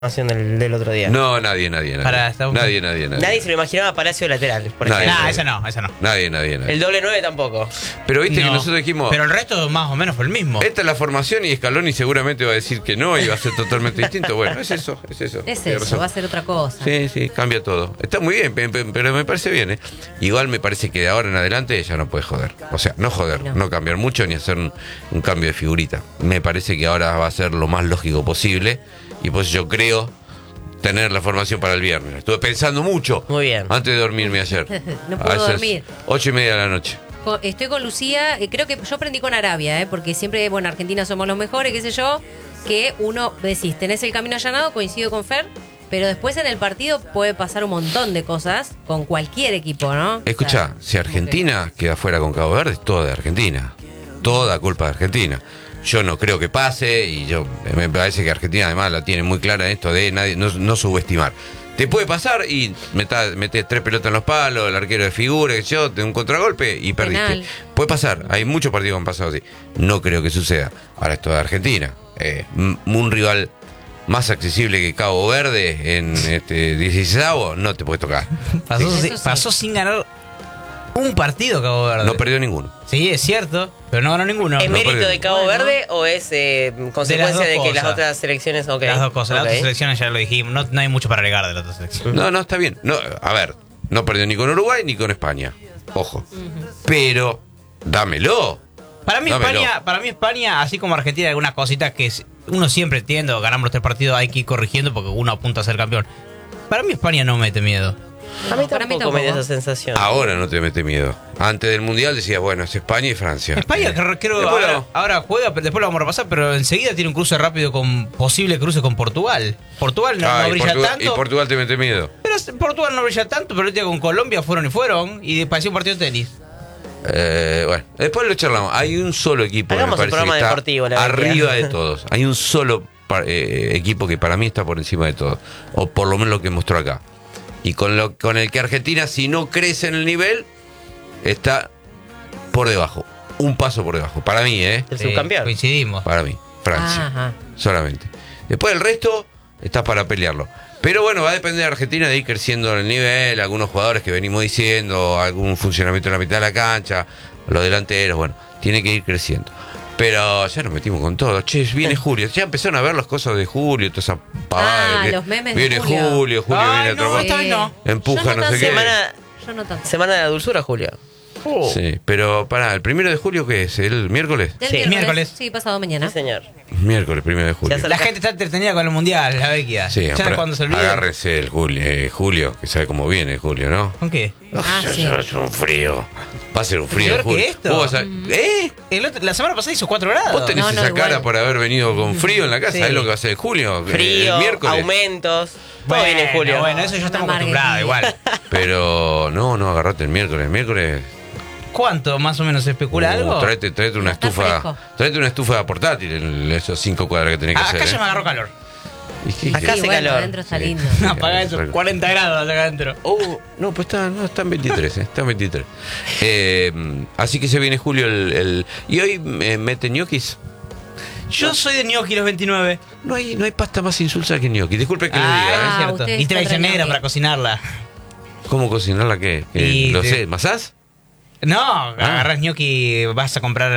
del otro día. No, nadie. Nadie Nadie se lo imaginaba a Palacio lateral, por Nadie. ejemplo. Esa no. Nadie. El doble 9 tampoco. Pero viste No. que nosotros dijimos, Pero el resto más o menos fue el mismo. esta es la formación y Scaloni seguramente va a decir que no y va a ser totalmente distinto. Bueno, es eso. Es Tiene eso, razón. va a ser otra cosa. Sí, cambia todo. Está muy bien, pero me parece bien, ¿eh? Igual me parece que de ahora en adelante ya no puede joder. O sea, no cambiar mucho ni hacer un cambio de figurita. Me parece que ahora va a ser lo más lógico posible y pues yo creo tener la formación para el viernes. Estuve pensando mucho. Muy bien. Antes de dormirme ayer. No puedo A esas dormir. 8:30 de la noche. Estoy con Lucía, creo que yo aprendí con Arabia, porque siempre, bueno, Argentina somos los mejores, qué sé yo, que uno, decís, tenés el camino allanado, coincido con Fer, pero después en el partido puede pasar un montón de cosas con cualquier equipo, ¿no? Escuchá, O sea, si Argentina queda fuera con Cabo Verde, es todo de Argentina. Toda culpa de Argentina. Yo no creo que pase y me parece que Argentina además la tiene muy clara en esto de no subestimar. Te puede pasar y metes 3 pelotas en los palos, el arquero de figura, que yo, de un contragolpe y perdiste. Penal. Puede pasar, hay muchos partidos que han pasado así. No creo que suceda. Ahora esto de Argentina. Un rival más accesible que Cabo Verde en este 16avo no te puede tocar. Pasó sin ganar un partido Cabo Verde. No perdió ninguno. Sí, es cierto, pero no ganó ninguno. ¿Es mérito perdió. de Cabo Bueno. Verde o es consecuencia de que cosas. las otras selecciones... Okay. Las dos cosas, las Ok. otras selecciones ya lo dijimos, no hay mucho para alegar de las otras selecciones. No, está bien. No, a ver, no perdió ni con Uruguay ni con España. Ojo. Pero, dámelo. Para mí España, así como Argentina, hay algunas cositas que uno siempre entiende, ganamos los 3 partidos, hay que ir corrigiendo porque uno apunta a ser campeón. Para mí España no mete miedo. A mí para mí tampoco me da tampoco. esa sensación. Ahora no te mete miedo. Antes del Mundial decías, bueno, es España y Francia. España creo Después ahora juega, pero después lo vamos a repasar, pero enseguida tiene un cruce rápido con posible cruce con Portugal. Portugal no y brilla Portugal, tanto. y Portugal te mete miedo. Pero Portugal no brilla tanto, pero ahorita con Colombia fueron y pareció un partido de tenis. Bueno, después lo charlamos. Hay un solo equipo Hagamos que un me parece programa que está deportivo, la arriba verdad. de todos. Hay un solo equipo que para mí está por encima de todos. O por lo menos lo que mostró acá. Y con el que Argentina, si no crece en el nivel, está por debajo. Un paso por debajo. Para mí, El subcampeón. Coincidimos. Para mí. Francia. Ajá. Solamente. Después el resto está para pelearlo. Pero bueno, va a depender de Argentina de ir creciendo en el nivel, algunos jugadores que venimos diciendo, algún funcionamiento en la mitad de la cancha, los delanteros, bueno, tiene que ir creciendo. Pero ya nos metimos con todo. Che, viene Julio. Ya empezaron a ver las cosas de Julio, toda esa pavada. Los memes de viene Julio. Julio viene a trobar. esta vez no. Empuja, no sé qué. Yo no tanto. Semana de la dulzura, Julio. Sí, pero pará, ¿el 1 de julio qué es? ¿El miércoles? Del Sí. Miércoles. Sí, pasado mañana. Sí, señor. Miércoles 1 de julio. Ya La gente está entretenida con el mundial, la vecchia. Sí, Ya cuando se olvide. agárrense el Julio, que sabe cómo viene Julio, ¿no? ¿Con qué? Sí. Es un frío. Va a ser un frío. ¿Peor que Julio. esto? Vos vas a- La semana pasada hizo 4 grados. Vos tenés No, esa igual. cara por haber venido con frío en la casa. Sí. ¿Sabés lo que va a ser Julio? Frío, El miércoles. aumentos. Todo viene en Julio. Bueno, eso ya estamos Amargue. acostumbrados igual. Pero no, agarrate el miércoles. El miércoles. ¿Cuánto más o menos se especula algo? Tráete una Está estufa. fresco. Tráete una estufa portátil en esos 5 cuadras que tenés que Acá hacer. ya me agarró calor. ¿Y qué? Acá hace bueno, calor. adentro está Sí. lindo. No, apaga eso, 40 grados acá adentro. No, pues está en 23, está en 23. Así que se viene Julio y hoy mete ñoquis. Yo soy de gnocchi los 29. No hay pasta más insulsa que ñoqui. Disculpe que le diga, es Ah, cierto. ustedes Y traicionera están re para cocinarla. ¿Cómo cocinarla qué? Y Lo de- sé, ¿masás? No, agarrás gnocchi, vas a comprar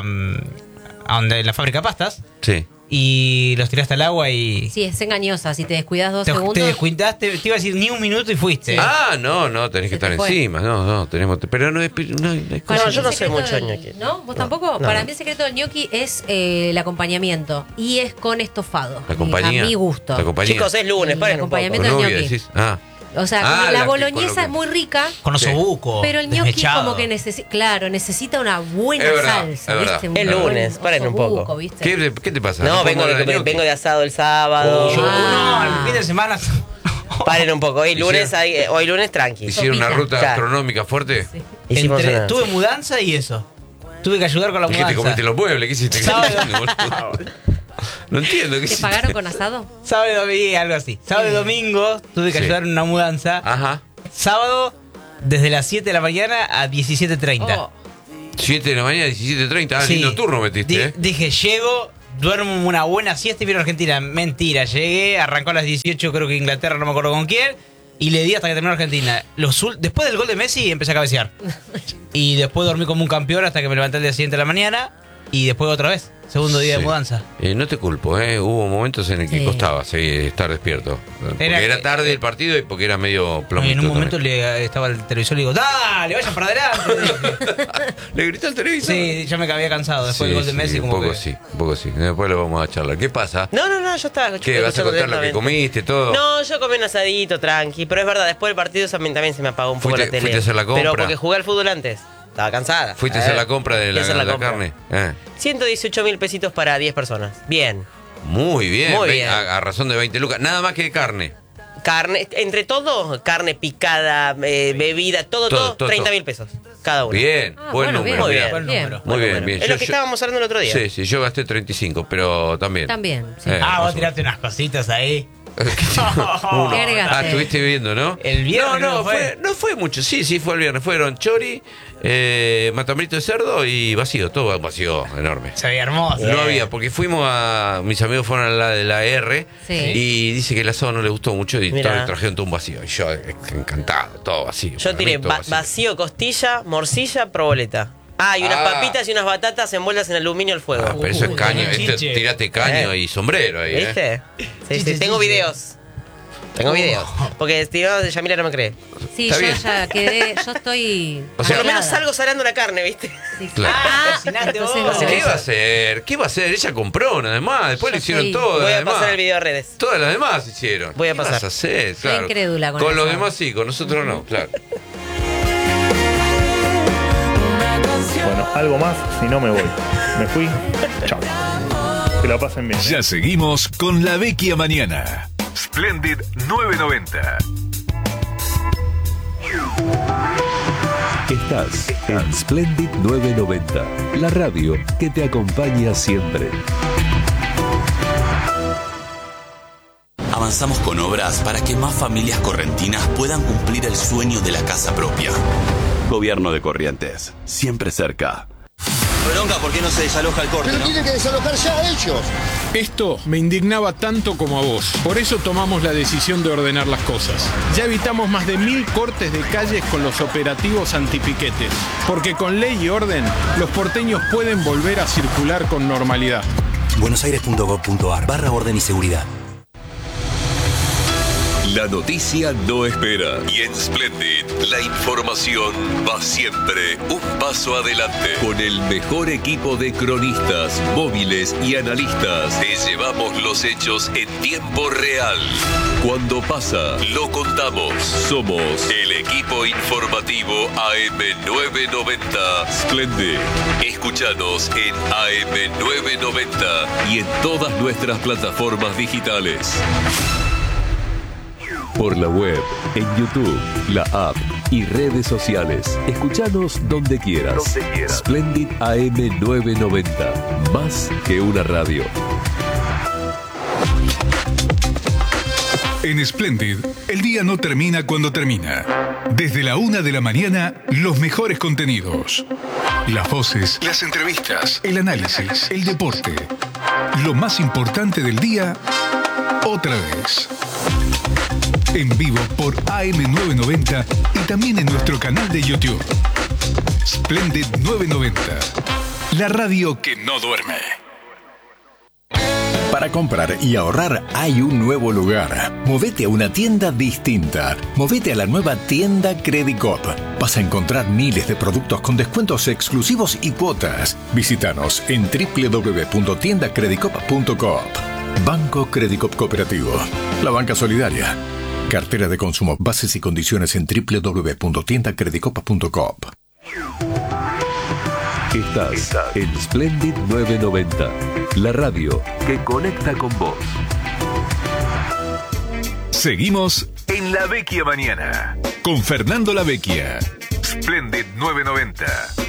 a donde, en la fábrica de pastas Sí. y los tiraste al agua y Sí, es engañosa. Si te descuidas 2 te segundos. descuidaste, te iba a decir ni un minuto y fuiste. No, tenés que Se te estar fue. encima. No, tenemos. Pero no hay No, cosas. yo no El sé secreto mucho de del- ñoqui. ¿No? ¿Vos tampoco? No. Para mí el secreto del gnocchi es el acompañamiento. Y es con estofado. La compañía. A mi gusto. La compañía. Chicos, es lunes, El paren un poco. acompañamiento Con del novia, gnocchi. decís. Ah. O sea, Ah, como la la que- con lo boloñesa que- es muy rica, Con Sí. osobuco. pero el gnocchi desmechado. como que necesita una buena Es verdad, salsa, es verdad. ¿viste? Es Un buen lunes, paren un poco. osobuco, ¿viste? ¿Qué te pasa? No, podemos hablar de ñoqui? vengo de asado el sábado. Yo, Ah. no, el fin de semana. Paren un poco. Hoy lunes, Hicieron- hoy lunes tranqui. ¿Hicieron una Sopita. ruta Claro. gastronómica fuerte? Sí. Hicimos una- Tuve mudanza y eso. Tuve que ayudar con la ¿Qué te mudanza. comiste los muebles? ¿Qué hiciste? ¿Qué Sábado. estás haciendo, boludo? No entiendo qué ¿Te hiciste. pagaron con asado? Sábado y domingo, algo así. Sábado y domingo tuve que Sí. ayudar en una mudanza. Ajá. Sábado, desde las 7 de la mañana a 17:30. Oh, 7 de la mañana, 17:30. Ah, Sí. lindo turno metiste, Dije, llego, duermo una buena siesta y vino a Argentina. Mentira, llegué, arrancó a las 18, creo que Inglaterra, no me acuerdo con quién, y le di hasta que terminó Argentina. Después del gol de Messi empecé a cabecear. Y después dormí como un campeón hasta que me levanté el día siguiente de la mañana, y después otra vez, segundo día de mudanza. No te culpo, hubo momentos en el que costaba estar despierto. Porque era tarde el partido y porque era medio plomito. En un momento estaba el televisor y le digo, ¡dale, vayan para adelante! ¿Le gritó al televisor? Sí, ya me había cansado después del gol de Messi. Un poco sí. Después lo vamos a charlar. ¿Qué pasa? No, yo estaba... ¿Qué? ¿Vas a contar lo que comiste, todo? No, yo comí un asadito, tranqui. Pero es verdad, después del partido también se me apagó un poco la tele. ¿Fuiste a hacer la compra? Pero porque jugué al fútbol antes. Estaba cansada. ¿Fuiste a hacer la compra de la carne? 118.000 pesitos para 10 personas. Bien. Muy bien. Muy bien. A razón de 20 lucas. Nada más que carne. Carne, entre todo, carne picada, bebida, todo, 30.000 pesos cada uno. Bien, buen número. Muy bien. Muy bien. Es lo que estábamos hablando el otro día. Sí, yo gasté 35, pero también. Sí. Vos tiraste unas cositas ahí. Estuviste viendo, ¿no? El viernes no fue mucho. Sí, fue el viernes. Fueron chori, matambrito de cerdo y vacío, todo vacío, enorme. Se veía hermoso. No había, porque mis amigos fueron a la de la R y dice que el asado no le gustó mucho y trajeron todo un vacío. Y yo encantado, todo vacío. Yo tiré vacío, costilla, morcilla, proboleta. Y unas papitas y unas batatas envueltas en aluminio al fuego. Pero eso es caño, tirate caño y sombrero ahí. ¿Viste? Sí, tengo videos. Porque Yamila no me cree. Sí, yo ya quedé, yo estoy... Por lo menos salgo salando la carne, ¿viste? Claro. ¿Qué va a hacer? Ella compró nada más. Después le hicieron todo. Voy a pasar el video a redes. Todas las demás hicieron. Voy a pasar. ¿Qué vas a hacer? Claro. Estoy incrédula con los demás sí, con nosotros no, claro. Bueno, algo más, si no me voy. Me fui. Chao. Que la pasen bien. Ya seguimos con La Vecchia Mañana. Splendid 990. Estás en Splendid 990, la radio que te acompaña siempre. Avanzamos con obras para que más familias correntinas puedan cumplir el sueño de la casa propia. Gobierno de Corrientes, siempre cerca. Bronca, ¿por qué no se desaloja el corte? Pero tienen que desalojar ya ellos. Esto me indignaba tanto como a vos. Por eso tomamos la decisión de ordenar las cosas. Ya evitamos más de 1000 cortes de calles con los operativos antipiquetes. Porque con ley y orden, los porteños pueden volver a circular con normalidad. buenosaires.gov.ar/orden y seguridad. La noticia no espera y en Splendid la información va siempre un paso adelante. Con el mejor equipo de cronistas, móviles y analistas te llevamos los hechos en tiempo real. Cuando pasa, lo contamos. Somos el equipo informativo AM990 Splendid. Escúchanos en AM990 y en todas nuestras plataformas digitales. Por la web, en YouTube, la app y redes sociales. Escúchanos donde quieras. Splendid AM990. Más que una radio. En Splendid, el día no termina cuando termina. Desde la 1 de la mañana, los mejores contenidos. Las voces, las entrevistas, el análisis, el deporte. Lo más importante del día, otra vez. En vivo por AM990 y también en nuestro canal de YouTube. Splendid 990. La radio que no duerme. Para comprar y ahorrar hay un nuevo lugar. Movete a una tienda distinta. Movete a la nueva tienda Credicop. Vas a encontrar miles de productos con descuentos exclusivos y cuotas. Visítanos en www.tiendacredicop.coop. Banco Credicop Cooperativo. La banca solidaria. Cartera de consumo. Bases y condiciones en www.tiendacredicop.coop. Estás en Splendid 990, la radio que conecta con vos. Seguimos en La Vecchia Mañana con Fernando La Vecchia. Splendid 990.